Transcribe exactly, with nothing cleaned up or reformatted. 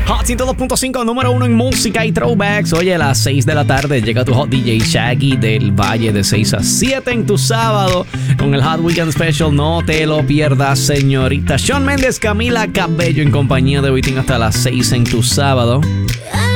Hot ciento dos punto cinco, número uno en música y throwbacks. Oye, a las seis de la tarde llega tu Hot D J Shaggy del Valle de seis a siete en tu sábado con el Hot Weekend Special. No te lo pierdas, señorita. Shawn Mendes, Camila Cabello en compañía de Witin hasta las seis en tu sábado.